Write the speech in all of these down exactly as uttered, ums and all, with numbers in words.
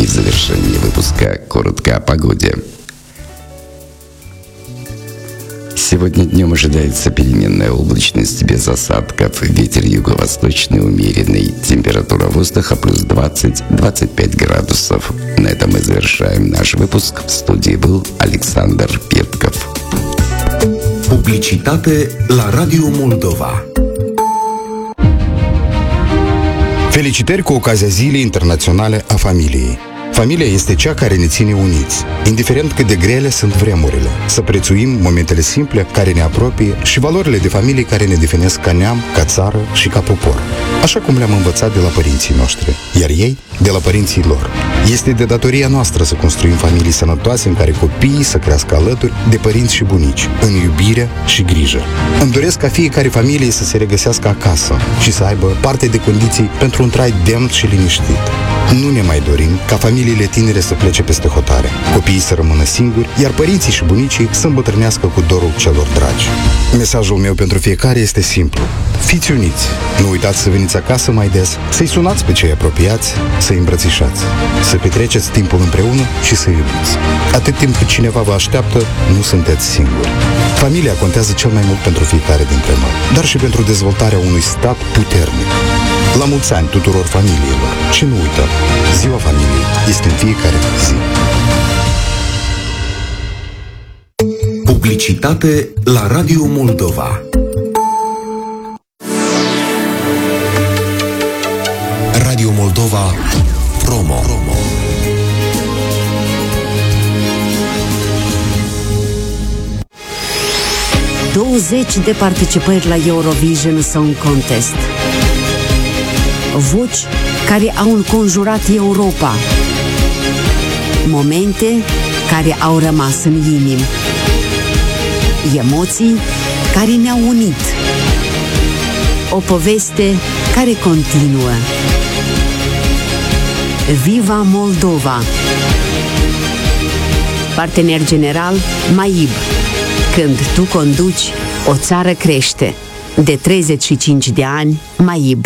завершение выпуска коротко о погоде. Сегодня днем ожидается переменная облачность без осадков, ветер юго-восточный умеренный, температура воздуха плюс двадцать - двадцать пять градусов. На этом мы завершаем наш выпуск. В студии был Alexander Pietkov. Publicitate la Radio Moldova. Felicitări cu ocazia Zilei Internaționale a Familiei. Familia este cea care ne ține uniți, indiferent cât de grele sunt vremurile. Să prețuim momentele simple care ne apropie și valorile de familie care ne definesc ca neam, ca țară și ca popor. Așa cum le-am învățat de la părinții noștri, iar ei de la părinții lor. Este de datoria noastră să construim familii sănătoase în care copiii să crească alături de părinți și bunici, în iubire și grijă. Îmi doresc ca fiecare familie să se regăsească acasă și să aibă parte de condiții pentru un trai demn și liniștit. Nu ne mai dorim ca familiile tinere să plece peste hotare, copiii să rămână singuri, iar părinții și bunicii să îmbătrânească cu dorul celor dragi. Mesajul meu pentru fiecare este simplu. Fiți uniți! Nu uitați să veniți acasă mai des, să-i sunați pe cei apropiați, să-i îmbrățișați, să petreceți timpul împreună și să iubiți. Atât timp cât cineva vă așteaptă, nu sunteți singuri. Familia contează cel mai mult pentru fiecare dintre noi, dar și pentru dezvoltarea unui stat puternic. La mulți ani tuturor familiilor și nu uită, Ziua Familiei este în fiecare zi. Publicitate la Radio Moldova. Radio Moldova Promo. douăzeci de participări la Eurovision Song Contest. Voci care au înconjurat Europa. Momente care au rămas în inimi. Emoții care ne-au unit. O poveste care continuă. Viva Moldova! Partener general MAIB. Când tu conduci, o țară crește. De treizeci și cinci de ani, MAIB.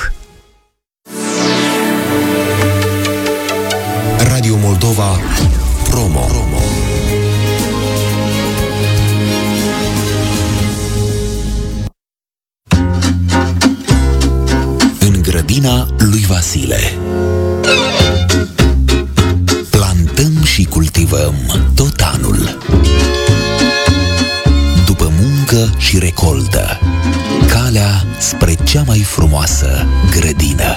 Radio Moldova Promo. În grădina lui Vasile plantăm și cultivăm tot anul. După muncă și recoltă, calea spre cea mai frumoasă grădină.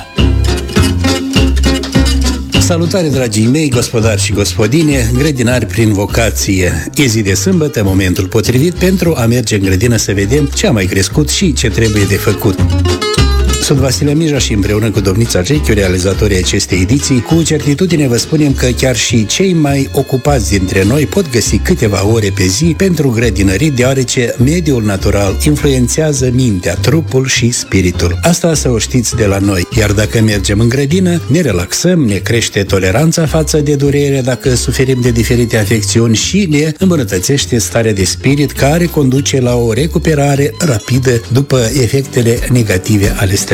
Salutare, dragii mei, gospodari și gospodine, grădinari prin vocație. E zi de sâmbătă, momentul potrivit pentru a merge în grădină să vedem ce a mai crescut și ce trebuie de făcut. Sunt Vasile Mija și împreună cu domnița Jechiu, realizatorii acestei ediții, cu certitudine vă spunem că chiar și cei mai ocupați dintre noi pot găsi câteva ore pe zi pentru grădinărit, deoarece mediul natural influențează mintea, trupul și spiritul. Asta să o știți de la noi. Iar dacă mergem în grădină, ne relaxăm, ne crește toleranța față de durere dacă suferim de diferite afecțiuni și ne îmbunătățește starea de spirit care conduce la o recuperare rapidă după efectele negative ale stresului.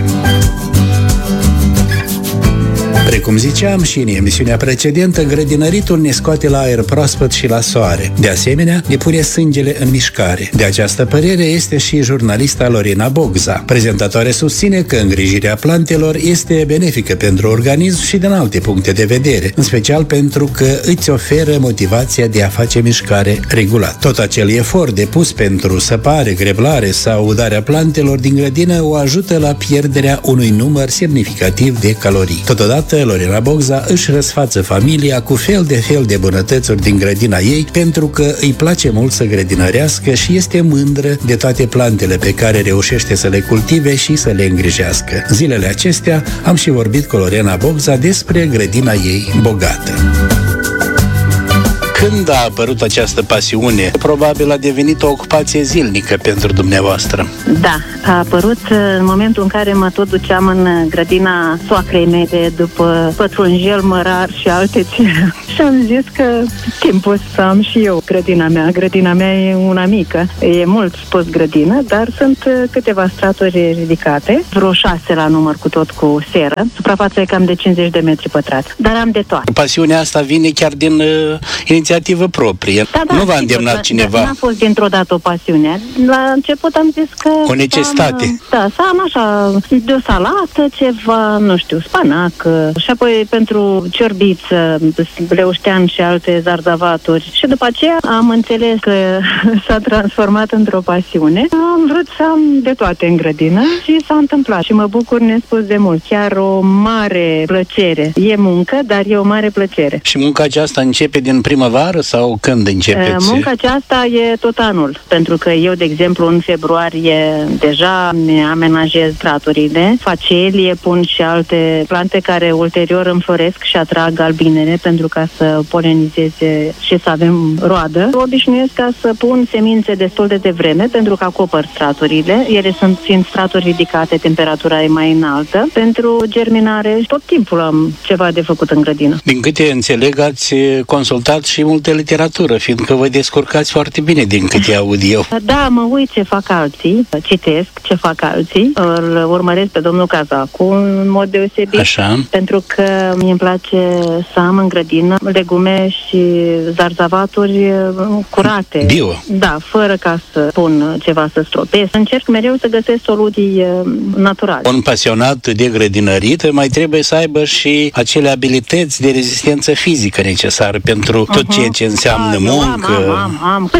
Precum ziceam și în emisiunea precedentă, grădinăritul ne scoate la aer proaspăt și la soare. De asemenea, ne pune sângele în mișcare. De această părere este și jurnalista Lorena Bogza. Prezentatoare susține că îngrijirea plantelor este benefică pentru organism și din alte puncte de vedere, în special pentru că îți oferă motivația de a face mișcare regulat. Tot acel efort depus pentru săpare, greblare sau udarea plantelor din grădină o ajută la pierderea unui număr semnificativ de calorii. Totodată, Lorena Bogza își răsfață familia cu fel de fel de bunătățuri din grădina ei, pentru că îi place mult să grădinărească și este mândră de toate plantele pe care reușește să le cultive și să le îngrijească. Zilele acestea am și vorbit cu Lorena Bogza despre grădina ei bogată. Când a apărut această pasiune? Probabil a devenit o ocupație zilnică pentru dumneavoastră. Da, a apărut în momentul în care mă tot duceam în grădina soacrei mele după pătrunjel, mărar și alte ține. Și am zis că timpul să am și eu grădina mea. Grădina mea e una mică, e mult spus grădină, dar sunt câteva straturi ridicate, vreo șase la număr cu tot cu seră. Suprafața e cam de cincizeci de metri pătrați, dar am de toate. Pasiunea asta vine chiar din uh, inițiativă proprie. Da, da, nu v-a sigur, îndemnat da, cineva? Da, n-a fost dintr-o dată o pasiune. La început am zis că... O necesitate. Am, da, să am așa, de o salată, ceva, nu știu, spanac, și apoi pentru ciorbiță, leuștean și alte zarzavaturi. Și după aceea am înțeles că s-a transformat într-o pasiune. Am vrut să am de toate în grădină și s-a întâmplat. Și mă bucur nespus de mult. Chiar o mare plăcere. E muncă, dar e o mare plăcere. Și munca aceasta începe din primăvară sau când începeți? Munca aceasta e tot anul, pentru că eu, de exemplu, în februarie deja ne amenajez straturile, facelie, pun și alte plante care ulterior înfloresc și atrag albinele pentru ca să polenizeze și să avem roadă. Obișnuiesc ca să pun semințe destul de devreme pentru că acopăr straturile. Ele sunt fiind straturi ridicate, temperatura e mai înaltă. Pentru germinare tot timpul am ceva de făcut în grădină. Din câte înțeleg, ați consultat și multă literatură, fiindcă vă descurcați foarte bine din câte aud eu. Da, mă uit ce fac alții, citesc ce fac alții, îl urmăresc pe domnul Cazacu în mod deosebit. Așa. Pentru că mi-mi place să am în grădină legume și zarzavaturi curate. Bio. Da, fără ca să pun ceva să stropesc. Încerc mereu să găsesc soluții naturale. Un pasionat de grădinărit mai trebuie să aibă și acele abilități de rezistență fizică necesară pentru tot uh-huh. ceea ce înseamnă A, muncă. Am, am, am, am.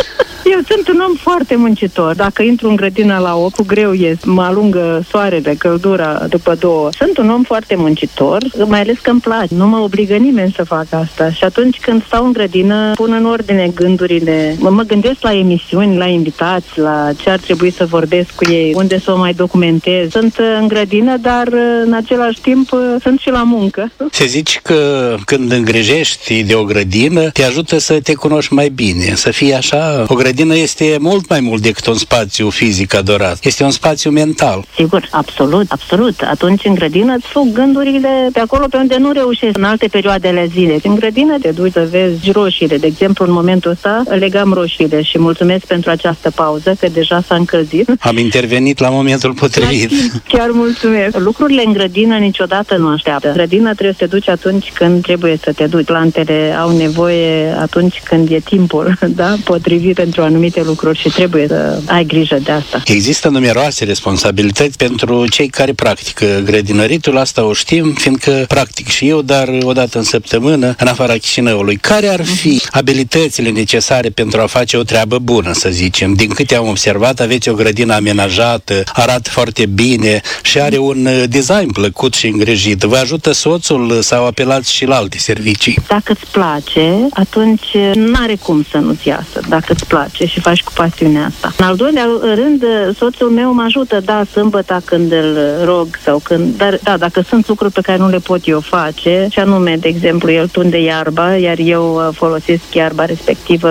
Eu sunt un om foarte muncitor. Dacă intru în grădină la opt, cu greu ies. Mă alungă soarele, căldura după două. Sunt un om foarte muncitor, mai ales că îmi place. Nu mă obligă nimeni să fac asta. Și atunci când stau în grădină, pun în ordine gândurile. Mă, mă gândesc la emisiuni, la invitați, la ce ar trebui să vorbesc cu ei, unde să o mai documentez. Sunt în grădină, dar în același timp sunt și la muncă. Se zice că când îngrijești de o grădină, te ajută să te cunoști mai bine, să fii așa. O grădină este mult mai mult decât un spațiu fizic adorat. Este un spațiu mental. Sigur, absolut, absolut. Atunci în grădină îți fug gândurile pe acolo pe unde nu reușești în alte perioade ale zilei. În grădină te duci să vezi roșiile. De exemplu, în momentul ăsta legam roșiile și mulțumesc pentru această pauză, că deja s-a încălzit. Am intervenit la momentul potrivit. Chiar mulțumesc. Lucrurile în grădină niciodată nu așteaptă. Grădina trebuie să te duci atunci când trebuie să te duci. Plantele au nevoie atunci când e timpul, da, potrivit pentru anumite lucruri și trebuie să ai grijă de asta. Există numeroase responsabilități pentru cei care practică grădinăritul, asta o știm, fiindcă practic și eu, dar o dată în săptămână, în afara Chișinăului. Care ar fi abilitățile necesare pentru a face o treabă bună, să zicem? Din câte am observat, aveți o grădină amenajată, arată foarte bine și are un design plăcut și îngrijit. Vă ajută soțul sau apelați și la alte servicii? Dacă îți place, atunci n-are cum să nu-ți iasă, dacă îți place și faci cu pasiunea asta. În al doilea rând, soțul meu mă ajută, da, sâmbătă când îl rog sau când, dar da, dacă sunt lucruri pe care nu le pot eu face, și anume, de exemplu, el tunde iarba, iar eu folosesc iarba respectivă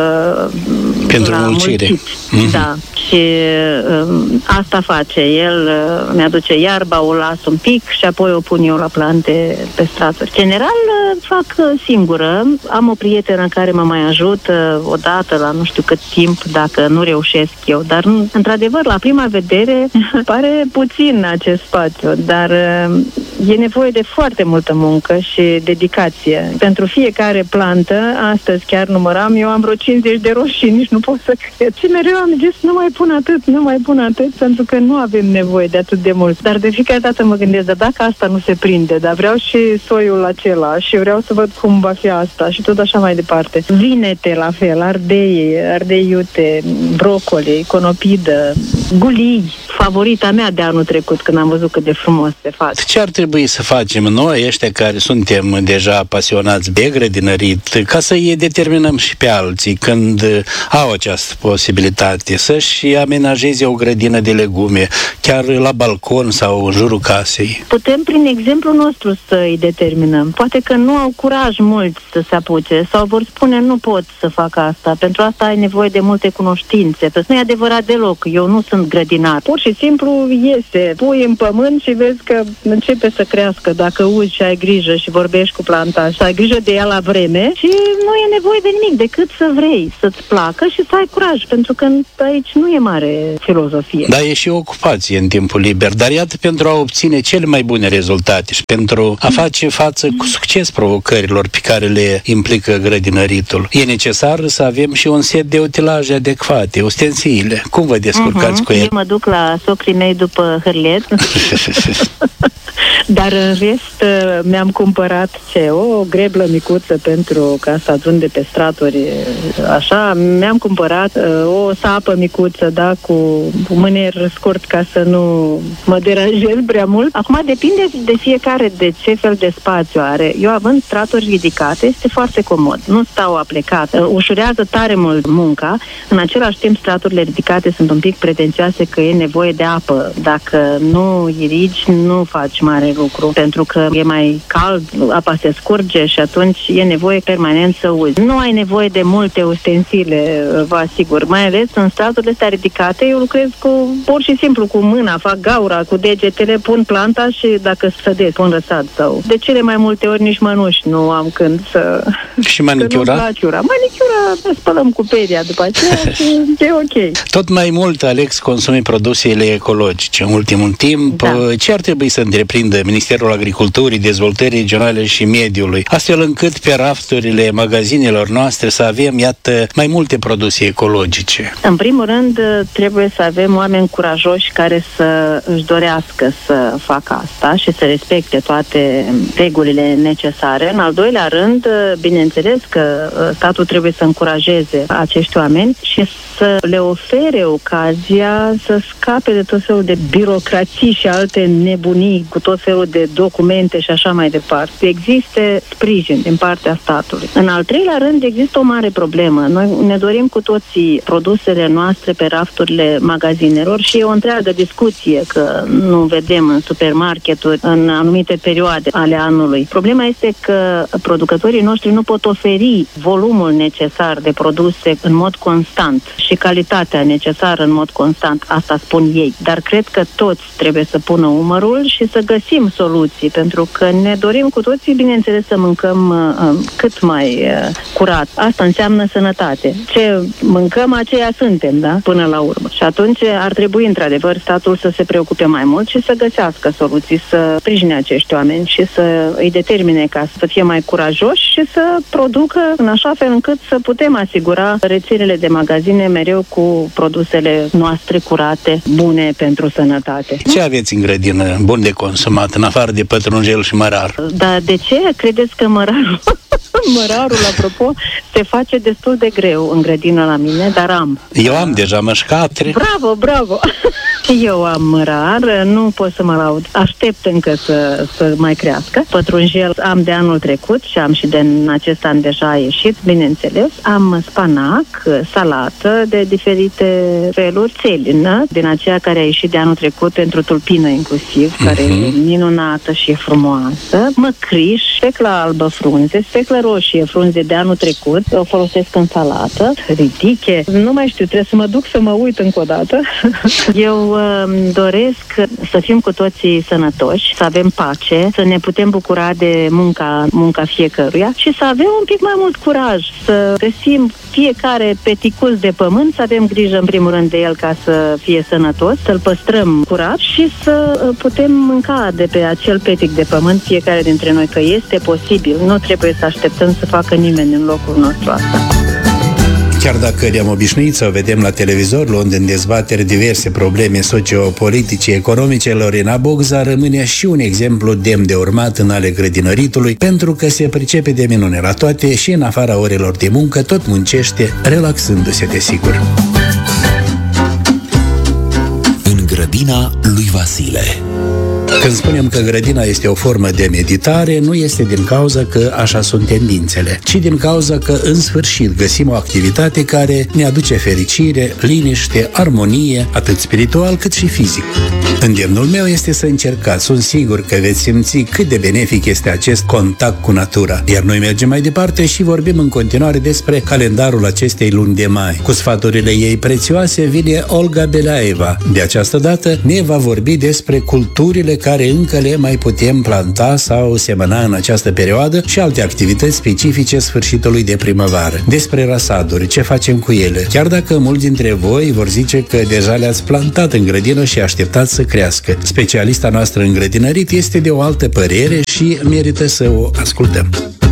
pentru mulțire. Mm-hmm. Da, și um, asta face. El uh, mi-aduce iarba, o las un pic și apoi o pun eu la plante pe straturi. General, uh, fac uh, singură. Am o prietenă care mă mai ajută uh, odată la nu știu cât timp, dacă nu reușesc eu. Dar, într-adevăr, la prima vedere, pare puțin acest spațiu, dar uh, e nevoie de foarte multă muncă și dedicație. Pentru fiecare plantă, astăzi chiar număram, eu am vreo cincizeci de roșii, nici nu pot să cred. Și mereu am zis, nu mai pun atât, nu mai pun atât, pentru că nu avem nevoie de atât de mult. Dar de fiecare dată mă gândesc, dar dacă asta nu se prinde, dar vreau și soiul acela și vreau să văd cum va fi asta și tot așa mai departe. Vinete la fel, ardei, ardei iute, brocoli, conopidă, gulii, favorita mea de anul trecut, când am văzut cât de frumos se face. Ce ar trebui să facem noi, ăștia care suntem deja pasionați de grădinărit, ca să îi determinăm și pe alții când au această posibilitate, să-și amenajeze o grădină de legume, chiar la balcon sau în jurul casei? Putem, prin exemplul nostru, să îi determinăm. Poate că nu au curaj mulți să se apuce sau vor spune, nu pot să fac asta, pentru asta ai nevoie de multe cunoștințe. Pentru că nu e adevărat deloc, eu nu sunt grădinar. Pur și simplu iese, pui în pământ și vezi că începe să crească dacă uzi și ai grijă și vorbești cu planta și ai grijă de ea la vreme și nu e nevoie de nimic decât să vrei, să-ți placă și să ai curaj, pentru că aici nu e mare filozofie. Da, e și o ocupație în timpul liber, dar iată, pentru a obține cele mai bune rezultate și pentru a face față cu succes provocărilor pe care le implică grădinăritul, e necesar să avem și un set de utilaje adecvate, ustensile. Cum vă descurcați uh-huh. cu ele? Eu mă duc la socrii mei după hârlet. Dar în rest mi-am cumpărat ce? O greblă micuță pentru ca să adun de pe straturi, așa. Mi-am cumpărat o sapă micuță, da, cu mâner scurt ca să nu mă deranjez prea mult. Acum depinde de fiecare de ce fel de spațiu are. Eu, având straturi ridicate, este foarte comod. Nu stau aplecat. Ușurează tare mult munca. În același timp, straturile ridicate sunt un pic pretențioase că e nevoie de apă. Dacă nu irigi, nu faci mare lucru, pentru că e mai cald, apa se scurge și atunci e nevoie permanent să uzi. Nu ai nevoie de multe ustensile, vă asigur, mai ales în straturile astea ridicate. Eu lucrez cu, pur și simplu, cu mâna, fac gaura, cu degetele, pun planta și dacă sădesc, pun răsad sau... De cele mai multe ori nici mănuși nu am când să... Și manicura? Manicura, ne spălăm cu peria după aceea și e ok. Tot mai mult, Alex, consumi produsele ecologice în ultimul timp. Da. Ce ar trebui să întreprindă Ministerul Agriculturii, Dezvoltării Regionale și Mediului, astfel încât pe rafturile magazinelor noastre să avem, iată, mai multe produse ecologice? În primul rând, trebuie să avem oameni curajoși care să își dorească să facă asta și să respecte toate regulile necesare. În al doilea rând, bineînțeles că statul trebuie să încurajeze acești oameni și să le ofere ocazia să scape de tot felul de birocrații și alte nebunii cu tot felul de documente și așa mai departe. Există sprijin din partea statului. În al treilea rând, există o mare problemă. Noi ne dorim cu toții produsele noastre pe rafturile magazinelor și e o întreagă discuție că nu vedem în supermarketuri în anumite perioade ale anului. Problema este că producătorii noștri nu pot oferi volumul necesar de produse în mod constant și calitatea necesară în mod constant. Asta spun ei. Dar cred că toți trebuie să pună umărul și să găsim soluții, pentru că ne dorim cu toții, bineînțeles, să mâncăm uh, cât mai uh, curat. Asta înseamnă sănătate. Ce mâncăm, aceea suntem, da? Până la urmă. Și atunci ar trebui, într-adevăr, statul să se preocupe mai mult și să găsească soluții, să sprijine acești oameni și să îi determine ca să fie mai curajoși și să producă în așa fel încât să putem asigura rețelele de magazine mereu cu produsele noastre curate, bune pentru sănătate. Ce aveți în grădină bun de consumat, în afară de pătrunjel și mărar? Dar de ce credeți că mărarul, mărarul, apropo, se face destul de greu în grădină la mine, dar am. Eu am deja mășcatre. Bravo, bravo! Eu am mărar, nu pot să mă laud. Aștept încă să, să mai crească. Pătrunjel am de anul trecut și am și de în acest an deja ieșit, bineînțeles. Am spanac, salată de diferite feluri, țelină, din aceea care a ieșit de anul trecut pentru tulpină inclusiv, uh-huh. care e minunată și e frumoasă. Măcriș, speclă albă frunze, speclă roșie frunze de anul trecut, o folosesc în salată, ridiche. Nu mai știu, trebuie să mă duc să mă uit încă o dată. Eu îmi doresc să fim cu toții sănătoși, să avem pace, să ne putem bucura de munca, munca fiecăruia și să avem un pic mai mult curaj, să găsim fiecare peticul de pământ, să avem grijă în primul rând de el ca să fie sănătos, să-l păstrăm curat și să putem mânca de pe acel petic de pământ fiecare dintre noi, că este posibil. Nu trebuie să așteptăm să facă nimeni în locul nostru asta. Chiar dacă ne-am obișnuit să o vedem la televizor, luând în dezbatere diverse probleme sociopolitice, economice, Lorena Bogza rămâne și un exemplu demn de urmat în ale grădinăritului, pentru că se pricepe de minune la toate și în afara orelor de muncă tot muncește, relaxându-se, desigur. Grădina lui Vasile. Când spunem că grădina este o formă de meditare, nu este din cauza că așa sunt tendințele, ci din cauza că în sfârșit găsim o activitate care ne aduce fericire, liniște, armonie, atât spiritual cât și fizic. Îndemnul meu este să încercați, sunt sigur că veți simți cât de benefic este acest contact cu natura. Iar noi mergem mai departe și vorbim în continuare despre calendarul acestei luni de mai. Cu sfaturile ei prețioase vine Olga Belaeva. De această dată ne va vorbi despre culturile care încă le mai putem planta sau semăna în această perioadă și alte activități specifice sfârșitului de primăvară. Despre răsaduri, ce facem cu ele, chiar dacă mulți dintre voi vor zice că deja le-ați plantat în grădină și așteptați să crească. Specialista noastră în grădinărit este de o altă părere și merită să o ascultăm.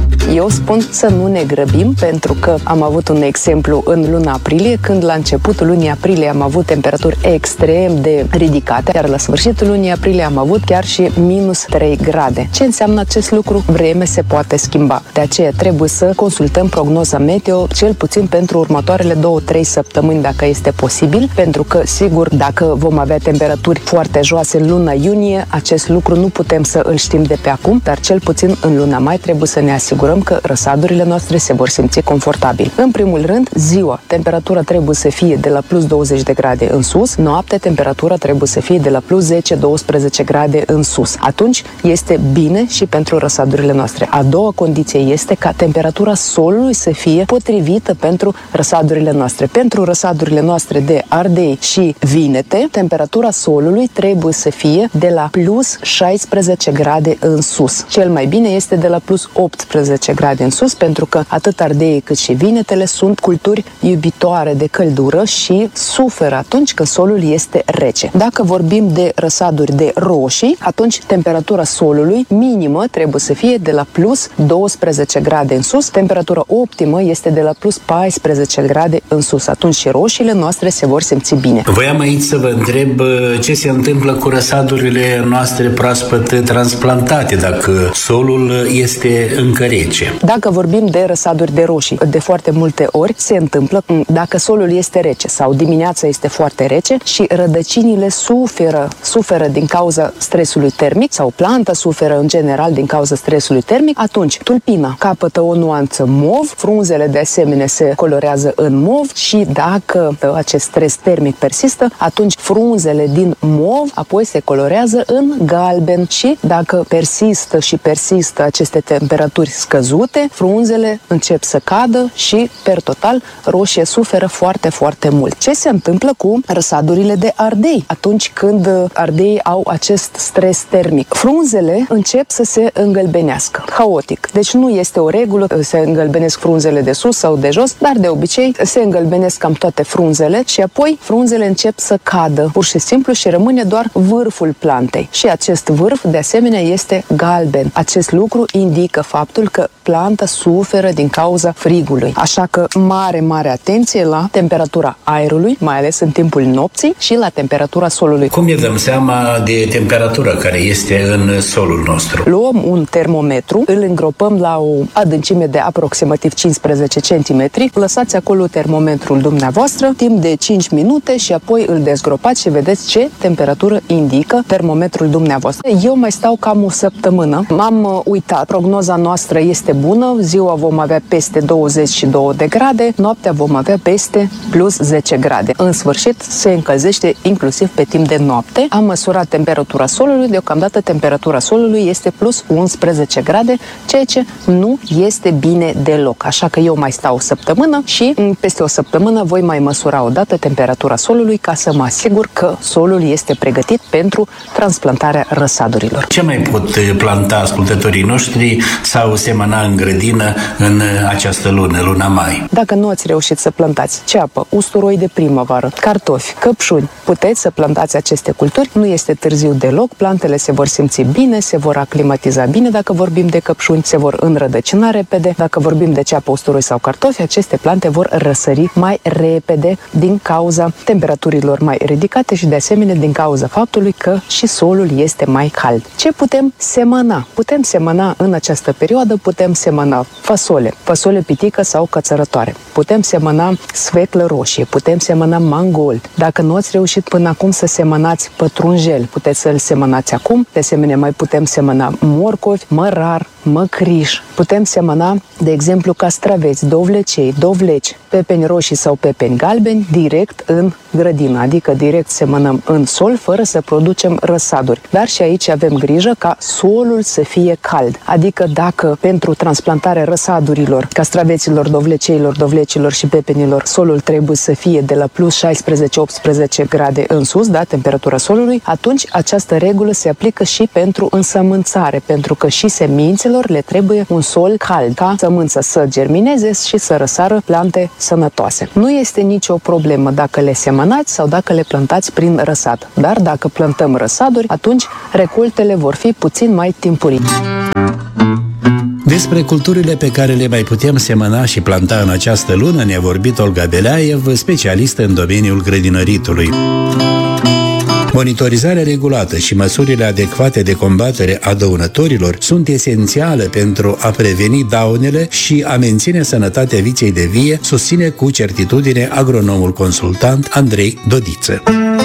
Eu spun să nu ne grăbim, pentru că am avut un exemplu în luna aprilie, când la începutul lunii aprilie am avut temperaturi extrem de ridicate, iar la sfârșitul lunii aprilie am avut chiar și minus trei grade. Ce înseamnă acest lucru? Vreme se poate schimba. De aceea trebuie să consultăm prognoza meteo, cel puțin pentru următoarele două-trei săptămâni, dacă este posibil, pentru că, sigur, dacă vom avea temperaturi foarte joase în luna iunie, acest lucru nu putem să îl știm de pe acum, dar cel puțin în luna mai trebuie să ne asigurăm că răsadurile noastre se vor simți confortabil. În primul rând, ziua, temperatura trebuie să fie de la plus douăzeci de grade în sus, noaptea temperatura trebuie să fie de la plus zece-douăsprezece grade în sus. Atunci este bine și pentru răsadurile noastre. A doua condiție este ca temperatura solului să fie potrivită pentru răsadurile noastre. Pentru răsadurile noastre de ardei și vinete, temperatura solului trebuie să fie de la plus șaisprezece grade în sus. Cel mai bine este de la plus optsprezece grade în sus, pentru că atât ardeii cât și vinetele sunt culturi iubitoare de căldură și suferă atunci când solul este rece. Dacă vorbim de răsaduri de roșii, atunci temperatura solului minimă trebuie să fie de la plus douăsprezece grade în sus, temperatura optimă este de la plus paisprezece grade în sus. Atunci și roșiile noastre se vor simți bine. Voiam aici să vă întreb ce se întâmplă cu răsadurile noastre proaspăt transplantate, dacă solul este încă rece. Dacă vorbim de răsaduri de roșii, de foarte multe ori se întâmplă dacă solul este rece sau dimineața este foarte rece și rădăcinile suferă, suferă din cauza stresului termic sau planta suferă în general din cauza stresului termic, atunci tulpina capătă o nuanță mov, frunzele de asemenea se colorează în mov și dacă acest stres termic persistă, atunci frunzele din mov apoi se colorează în galben și dacă persistă și persistă aceste temperaturi scăzute, frunzele încep să cadă și, per total, roșie suferă foarte, foarte mult. Ce se întâmplă cu răsadurile de ardei atunci când ardeii au acest stres termic? Frunzele încep să se îngălbenească, haotic. Deci nu este o regulă, se îngălbenesc frunzele de sus sau de jos, dar de obicei se îngălbenesc cam toate frunzele și apoi frunzele încep să cadă, pur și simplu, și rămâne doar vârful plantei. Și acest vârf, de asemenea, este galben. Acest lucru indică faptul că planta suferă din cauza frigului. Așa că mare, mare atenție la temperatura aerului, mai ales în timpul nopții, și la temperatura solului. Cum ne dăm seama de temperatura care este în solul nostru? Luăm un termometru, îl îngropăm la o adâncime de aproximativ cincisprezece centimetri, lăsați acolo termometrul dumneavoastră timp de cinci minute și apoi îl dezgropați și vedeți ce temperatură indică termometrul dumneavoastră. Eu mai stau cam o săptămână. M-am uitat, prognoza noastră este bună, ziua vom avea peste douăzeci și două de grade, noaptea vom avea peste plus zece grade. În sfârșit, se încălzește inclusiv pe timp de noapte. Am măsurat temperatura solului, deocamdată temperatura solului este plus unsprezece grade, ceea ce nu este bine deloc. Așa că eu mai stau o săptămână și peste o săptămână voi mai măsura o dată temperatura solului ca să mă asigur că solul este pregătit pentru transplantarea răsadurilor. Ce mai pot planta ascultătorii noștri sau semăna în grădină în această lună, luna mai? Dacă nu ați reușit să plantați ceapă, usturoi de primăvară, cartofi, căpșuni, puteți să plantați aceste culturi. Nu este târziu deloc, plantele se vor simți bine, se vor aclimatiza bine dacă vorbim de căpșuni, se vor înrădăcina repede. Dacă vorbim de ceapă, usturoi sau cartofi, aceste plante vor răsări mai repede din cauza temperaturilor mai ridicate și de asemenea din cauza faptului că și solul este mai cald. Ce putem semăna? Putem semăna în această perioadă, putem semăna fasole, fasole pitică sau cățărătoare. putem semăna sfeclă roșie, putem semăna mangold. Dacă nu ați reușit până acum să semănați pătrunjel, puteți să-l semănați acum. De asemenea, mai putem semăna morcovi, mărar, măcriș. Putem semăna, de exemplu, castraveți, dovlecei, dovleci, pepeni roșii sau pepeni galbeni direct în grădină, adică direct semănăm în sol fără să producem răsaduri. Dar și aici avem grijă ca solul să fie cald. Adică dacă pentru transplantarea răsadurilor, castraveților, dovleceilor, dovlecilor și pepenilor, solul trebuie să fie de la plus șaisprezece optsprezece grade în sus, da, temperatura solului, atunci această regulă se aplică și pentru însămânțare, pentru că și semințelor le trebuie un sol cald, ca sămânța să germineze și să răsară plante sănătoase. Nu este nicio problemă dacă le semănați sau dacă le plantați prin răsad, dar dacă plantăm răsaduri, atunci recoltele vor fi puțin mai timpurii. Despre culturile pe care le mai putem semăna și planta în această lună ne-a vorbit Olga Beleaev, specialistă în domeniul grădinăritului. Monitorizarea regulată și măsurile adecvate de combatere a dăunătorilor sunt esențiale pentru a preveni daunele și a menține sănătatea viței de vie, susține cu certitudine agronomul consultant Andrei Dodiță.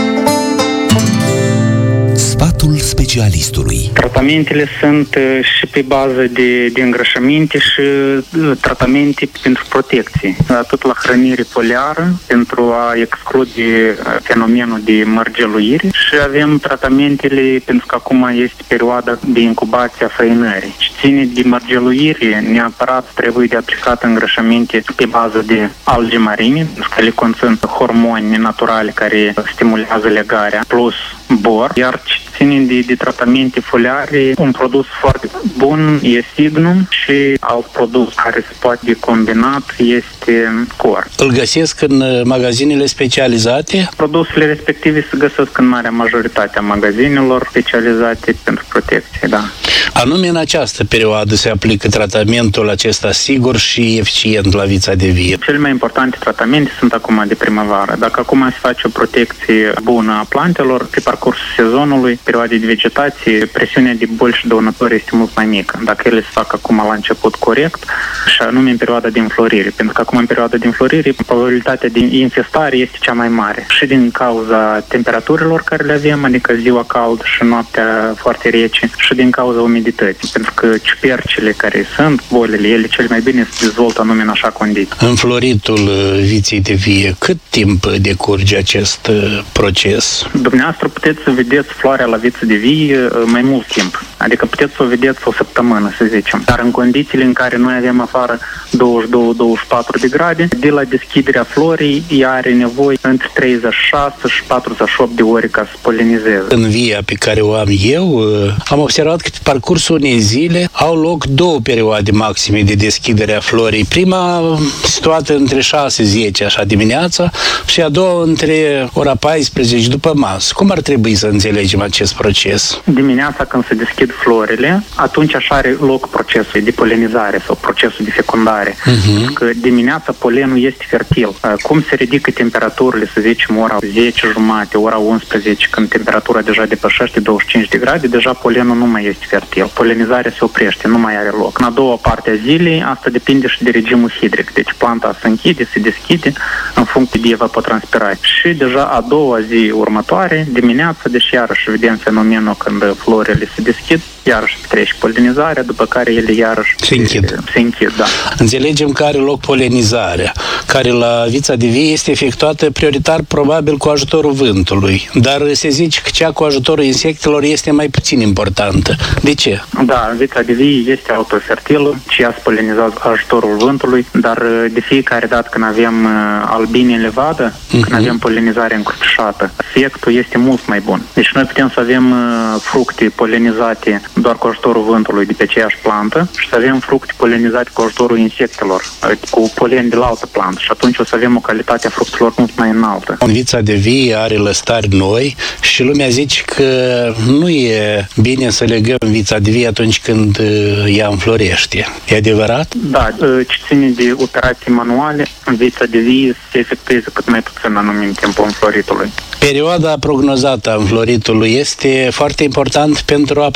Sfatul specialistului. Tratamentele sunt și pe bază de, de îngrășăminte și tratamente pentru protecție. Atât la hrănire foliară, pentru a exclude fenomenul de mărgeluire, și avem tratamentele pentru că acum este perioada de incubație a făinării. Și ține de mărgeluire, neapărat trebuie de aplicat îngrășăminte pe bază de alge marine, pentru că le conțin hormoni naturale care stimulează legarea, plus bor, iar ce ține de, de tratamente foliare, un produs foarte bun e Signum și alt produs care se poate combinat este Cor. Îl găsesc în magazinele specializate? Produsele respective se găsesc în marea majoritate a magazinelor specializate pentru protecție, da. Anume în această perioadă se aplică tratamentul acesta sigur și eficient la vița de vie. Cele mai importante tratamente sunt acum de primăvară. Dacă acum se face o protecție bună a plantelor, pe parcursul sezonului, perioadei de vegetație, presiunea de boli și dăunători este mult mai mică. Dacă ele se fac acum la început corect, și anume în perioada de înflorire. Pentru că acum în perioada de înflorire, probabilitatea de infestare este cea mai mare. Și din cauza temperaturilor care le avem, adică ziua caldă și noaptea foarte rece, și din cauza umidității. Pentru că ciupercile care sunt, bolile, ele cel mai bine se dezvoltă anume în așa condiții. Înfloritul viței de vie, cât timp decurge acest proces? Dumneavoastră puteți să vedeți floarea la viță de vie mai mult timp. Adică puteți să o vedeți o săptămână, să zicem. Dar în condițiile în care noi avem afară douăzeci și doi douăzeci și patru de grade, de la deschiderea florii, ea are nevoie între treizeci și șase și patruzeci și opt de ore ca să polinizeze. În via pe care o am eu, am observat că pe parcursul unei zile au loc două perioade maxime de deschidere a florii. Prima situată între șase zece așa dimineața și a doua între ora paisprezece după masă. Cum ar trebui să înțelegem acest proces? Dimineața când se deschid florile, atunci așa are loc procesul de polenizare sau procesul de fecundare. Uh-huh. Că dimineața polenul este fertil. Cum se ridică temperaturile, să zicem, ora zece jumate, ora unsprezece, când temperatura deja depășește douăzeci și cinci de grade, deja polenul nu mai este fertil. Polenizarea se oprește, nu mai are loc. În a doua parte a zilei, asta depinde și de regimul hidric. Deci planta se închide, se deschide în funcție de evapotranspirare. Și deja a doua zi următoare, dimineața, deși iarăși vedem fenomenul când florile se deschid, iarăși trece polenizarea, după care ele iarăși se închid. Se închid, da. Înțelegem că are loc polenizarea, care la vița de vie este efectuată prioritar probabil cu ajutorul vântului, dar se zice că cea cu ajutorul insectelor este mai puțin importantă. De ce? Da, vița de vie este autofertilă și ea se polenizează cu ajutorul vântului, dar de fiecare dată când avem albine elevată, uh-huh. când avem polenizare încrucișată, efectul este mult mai bun. Deci noi putem să avem fructe polenizate doar cu ajutorul vântului de pe aceeași plantă și să avem fructe polenizate cu ajutorul insectelor, cu polen de la altă plantă, și atunci o să avem o calitate a fructelor mult mai înaltă. Vița de vie are lăstari noi și lumea zice că nu e bine să legăm vița de vie atunci când ea înflorește. E adevărat? Da, ce ține de operații manuale, vița de vie se efectuează cât mai puțin anume în timpul înfloritului. Perioada prognozată a înfloritului este foarte important pentru a planifica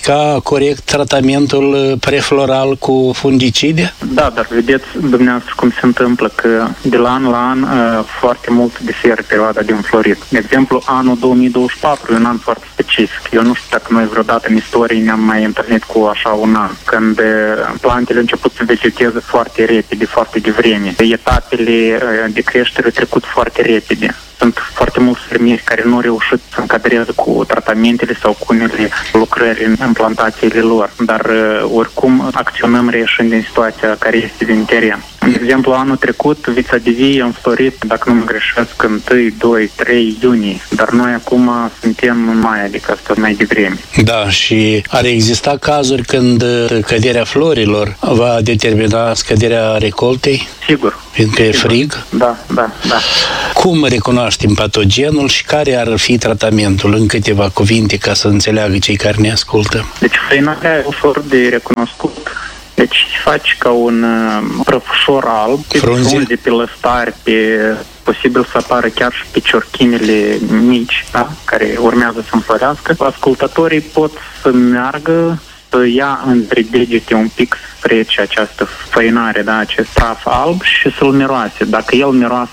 aplica corect tratamentul prefloral cu fungicide? Da, dar vedeți dumneavoastră cum se întâmplă că de la an la an foarte mult diferă perioada de înflorit. De exemplu, anul două mii douăzeci și patru e un an foarte specific. Eu nu știu dacă noi vreodată în istorie ne-am mai întâlnit cu așa un an, când plantele început să vegeteze foarte repede, foarte devreme. Etapele de creștere au trecut foarte repede. Sunt foarte mulți fermieri care nu au reușit să încadreze cu tratamentele sau cu unele lucrări în plantațiile lor, dar oricum acționăm reieșind din situația care este din teren. De exemplu, anul trecut, vița de vie a înflorit, dacă nu mă greșesc, în unu, doi, trei iunie, dar noi acum suntem în mai, adică asta mai devreme. Da, și ar exista cazuri când căderea florilor va determina scăderea recoltei? Sigur. Fiindcă e frig? Da, da, da. Cum recunoaștem patogenul și care ar fi tratamentul, în câteva cuvinte, ca să înțeleagă cei care ne ascultă? Deci făinarea e ușor de recunoscut. Deci faci ca un uh, prăfușor alb, pe frunze, pe lăstari, pe posibil să apară chiar și pe ciorchinele mici, da? Care urmează să înflorească. Ascultătorii pot să meargă, să ia între degete un pic spre această făinare, da, acest praf alb și să-l miroase. Dacă el miroase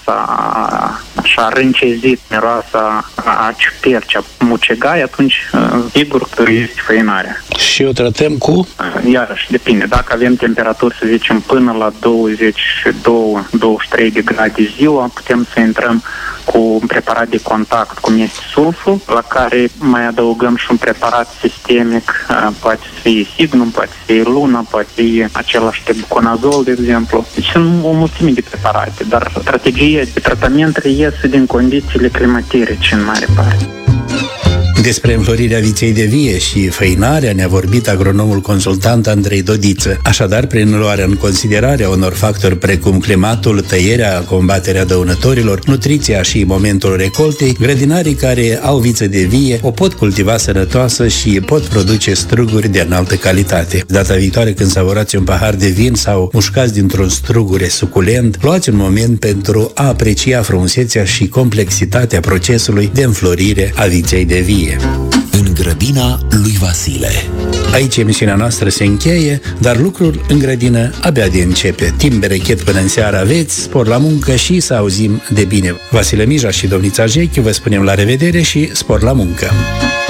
a, așa râncezit, miroase a, a ciuperci, a mucegai, atunci sigur că este făinarea. Și o tratăm cu? Iarăși, depinde. Dacă avem temperaturi, să zicem, până la douăzeci și doi douăzeci și trei de grade ziua, putem să intrăm cu un preparat de contact, cum este sulful, la care mai adăugăm și un preparat sistemic, poate să fie Signum, poate să fie Luna, poate să fie același de buconazol, de exemplu. Deci sunt o mulțime de preparate, dar strategia de tratament reiese din condițiile climaterice în mare parte. Despre înflorirea viței de vie și făinarea ne-a vorbit agronomul consultant Andrei Dodiță. Așadar, prin luarea în considerare a unor factori precum climatul, tăierea, combaterea dăunătorilor, nutriția și momentul recoltei, grădinarii care au viță de vie o pot cultiva sănătoasă și pot produce struguri de înaltă calitate. Data viitoare când savorați un pahar de vin sau mușcați dintr-un strugure suculent, luați un moment pentru a aprecia frumusețea și complexitatea procesului de înflorire a viței de vie. În grădina lui Vasile. Aici emisiunea noastră se încheie, dar lucrul în grădină abia de începe. Timp berechet până în seară aveți, spor la muncă și să auzim de bine. Vasile Mija și domnița Jechi vă spunem la revedere și spor la muncă!